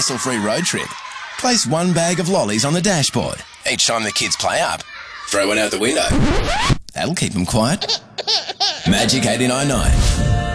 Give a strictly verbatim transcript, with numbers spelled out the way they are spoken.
hassle-free road trip. Place one bag of lollies on the dashboard. Each time the kids play up, throw one out the window. That'll keep them quiet. Magic eighty-nine point nine.